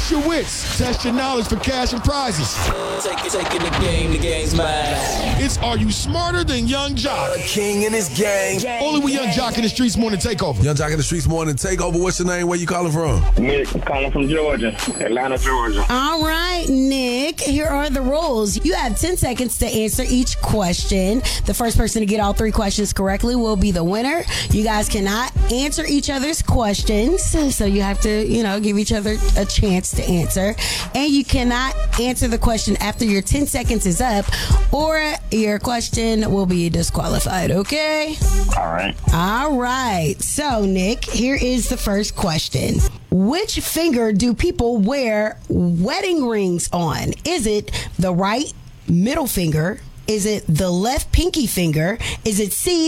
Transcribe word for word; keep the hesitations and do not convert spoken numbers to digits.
Flex your wits. Test your knowledge for cash and prizes. Take it, taking the game, the game's mine. It's Are You Smarter Than Young Jock? A king and his gang. Only with Young Jock in the Streets Morning Takeover. Young Jock in the Streets Morning Takeover. What's your name? Where you calling from? Nick, I'm calling from Georgia, Atlanta, Georgia. All right, Nick, here are the rules. You have ten seconds to answer each question. The first person to get all three questions correctly will be the winner. You guys cannot answer each other's questions, so you have to, you know, give each other a chance to answer. And you cannot answer the question after your ten seconds is up, or your question will be disqualified, okay? All right. All right. So, Nick, here is the first question. Which finger do people wear wedding rings on? Is it the right middle finger? Is it the left pinky finger? Is it C,